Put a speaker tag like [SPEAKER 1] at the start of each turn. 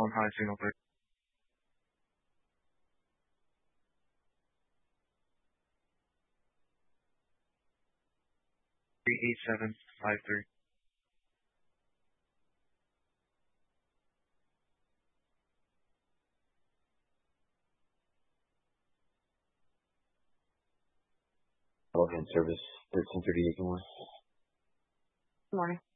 [SPEAKER 1] one high signal for 38753.
[SPEAKER 2] Elephant service 1338 1.
[SPEAKER 3] Good morning.